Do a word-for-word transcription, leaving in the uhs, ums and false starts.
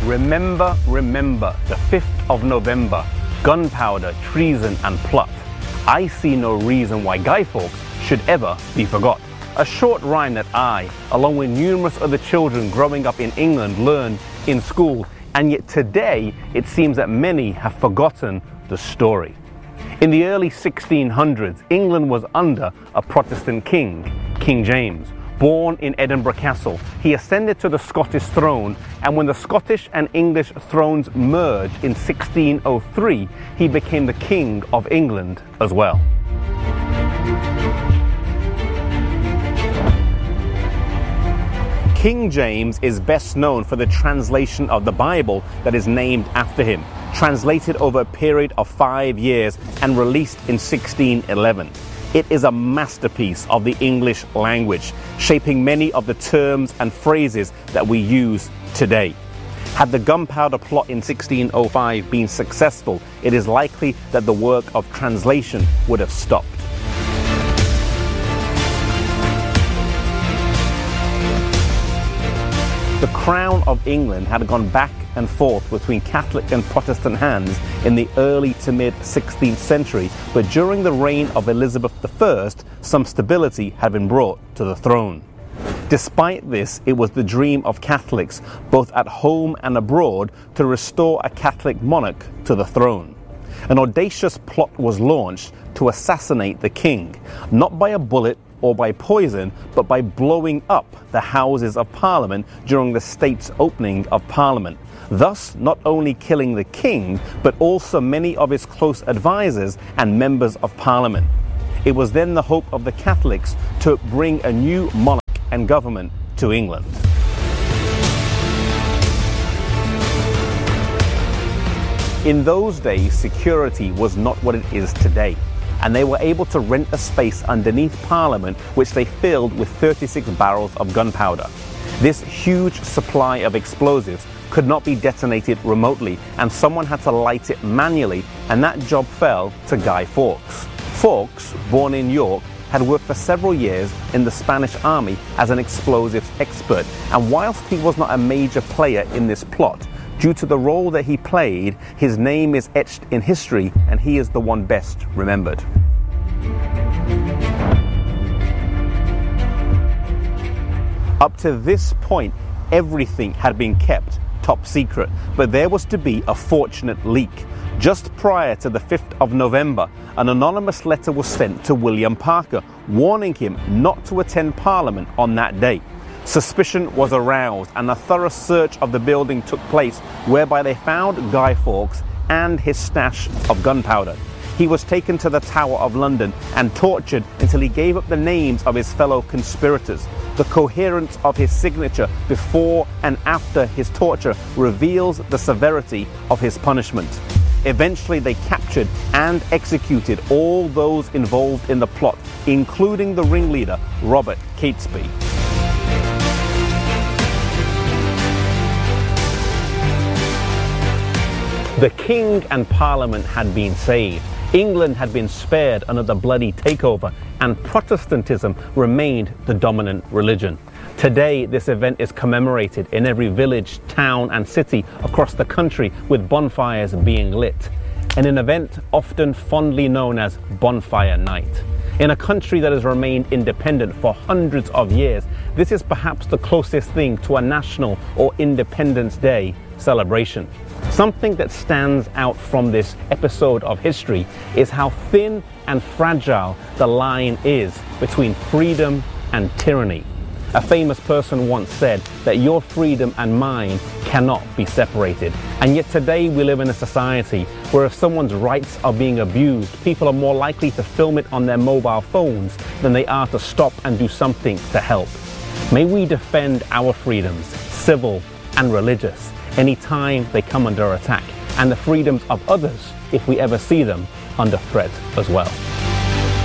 Remember, remember, the fifth of November, gunpowder, treason and plot. I see no reason why Guy Fawkes should ever be forgot. A short rhyme that I, along with numerous other children growing up in England, learned in school, and yet today it seems that many have forgotten the story. In the early sixteen hundreds, England was under a Protestant king, King James. Born in Edinburgh Castle, he ascended to the Scottish throne, and when the Scottish and English thrones merged in sixteen oh three, he became the King of England as well. King James is best known for the translation of the Bible that is named after him, translated over a period of five years and released in sixteen eleven. It is a masterpiece of the English language, shaping many of the terms and phrases that we use today. Had the gunpowder plot in sixteen oh five been successful, it is likely that the work of translation would have stopped. The crown of England had gone back and forth between Catholic and Protestant hands in the early to mid sixteenth century, but during the reign of Elizabeth the First, some stability had been brought to the throne. Despite this, it was the dream of Catholics, both at home and abroad, to restore a Catholic monarch to the throne. An audacious plot was launched to assassinate the king, not by a bullet or by poison, but by blowing up the Houses of Parliament during the state's opening of Parliament, thus not only killing the king, but also many of his close advisors and members of Parliament. It was then the hope of the Catholics to bring a new monarch and government to England. In those days, security was not what it is today, and they were able to rent a space underneath Parliament which they filled with thirty-six barrels of gunpowder. This huge supply of explosives could not be detonated remotely, and someone had to light it manually, and that job fell to Guy Fawkes. Fawkes, born in York, had worked for several years in the Spanish army as an explosives expert, and whilst he was not a major player in this plot, due to the role that he played, his name is etched in history, and he is the one best remembered. Up to this point, everything had been kept top secret, but there was to be a fortunate leak. Just prior to the fifth of November, an anonymous letter was sent to William Parker, warning him not to attend Parliament on that day. Suspicion was aroused, and a thorough search of the building took place, whereby they found Guy Fawkes and his stash of gunpowder. He was taken to the Tower of London and tortured until he gave up the names of his fellow conspirators. The coherence of his signature before and after his torture reveals the severity of his punishment. Eventually they captured and executed all those involved in the plot, including the ringleader, Robert Catesby. The king and Parliament had been saved. England had been spared another bloody takeover, and Protestantism remained the dominant religion. Today, this event is commemorated in every village, town and city across the country, with bonfires being lit. And an event often fondly known as Bonfire Night. In a country that has remained independent for hundreds of years, this is perhaps the closest thing to a national or Independence Day celebration. Something that stands out from this episode of history is how thin and fragile the line is between freedom and tyranny. A famous person once said that your freedom and mine cannot be separated. And yet today we live in a society where if someone's rights are being abused, people are more likely to film it on their mobile phones than they are to stop and do something to help. May we defend our freedoms, civil and religious, anytime they come under attack, and the freedoms of others if we ever see them under threat as well.